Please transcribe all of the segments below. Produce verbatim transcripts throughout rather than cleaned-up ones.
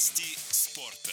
Новости спорта.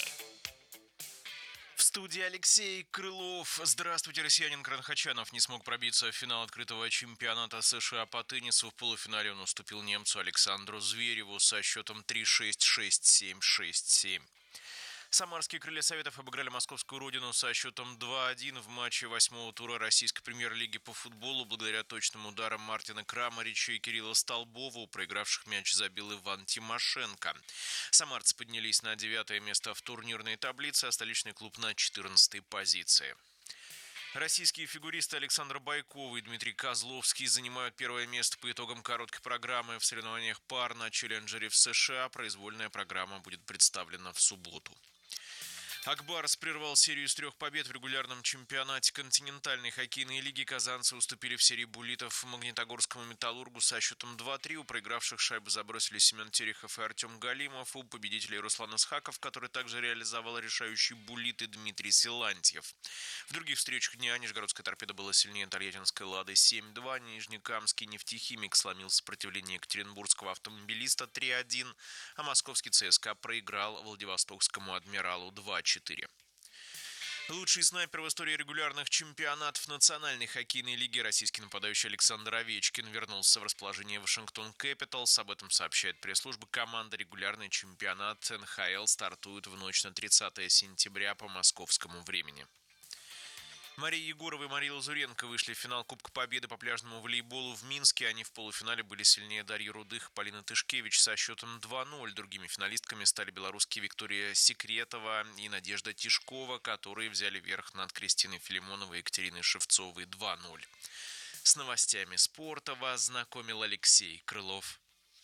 В студии Алексей Крылов. Здравствуйте, россиянин Карен Хачанов не смог пробиться в финал открытого чемпионата США по теннису. В полуфинале он уступил немцу Александру Звереву со счетом три-шесть, шесть-семь, шесть-семь. Самарские крылья Советов обыграли московскую родину со счетом два-один в матче восьмого тура российской премьер-лиги по футболу благодаря точным ударам Мартина Крамарича и Кирилла Столбова. У проигравших мяч забил Иван Тимошенко. Самарцы поднялись на девятое место в турнирной таблице, а столичный клуб на четырнадцатой позиции. Российские фигуристы Александр Байкова и Дмитрий Козловский занимают первое место по итогам короткой программы в соревнованиях пар на Челленджере в США. Произвольная программа будет представлена в субботу. ак Барс прервал серию из трех побед в регулярном чемпионате континентальной хоккейной лиги. Казанцы уступили в серии буллитов Магнитогорскому Металлургу со счетом два-три. У проигравших шайбу забросили Семен Терехов и Артем Галимов. У победителей Руслан Исхаков, который также реализовал решающий буллит, и Дмитрий Силантьев. В других встречах дня Нижегородская торпеда была сильнее Тольяттинской Лады семь-два. Нижнекамский нефтехимик сломил сопротивление екатеринбургского автомобилиста три-один. А московский ЦСКА проиграл Владивостокскому Адмиралу два-четыре. Лучший снайпер в истории регулярных чемпионатов национальной хоккейной лиги, российский нападающий Александр Овечкин, вернулся в расположение Вашингтон Кэпиталс. Об этом сообщает пресс-служба команды. Регулярный чемпионат эн ха эл стартует в ночь на тридцатое сентября по московскому времени. Мария Егорова и Мария Лазуренко вышли в финал Кубка Победы по пляжному волейболу в Минске. Они в полуфинале были сильнее Дарьи Рудых и Полины Тышкевич со счетом два-ноль. Другими финалистками стали белорусские Виктория Секретова и Надежда Тишкова, которые взяли верх над Кристиной Филимоновой и Екатериной Шевцовой два-ноль. С новостями спорта вас знакомил Алексей Крылов.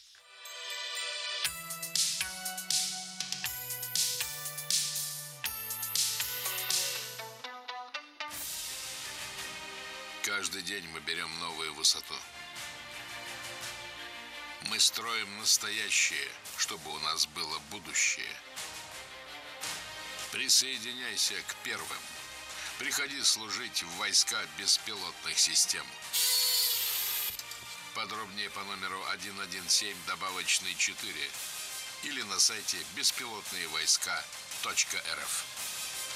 Каждый день мы берем новую высоту. Мы строим настоящее, чтобы у нас было будущее. Присоединяйся к первым. Приходи служить в войска беспилотных систем. Подробнее по номеру один один семь добавочный четыре или на сайте беспилотные войска точка эр эф.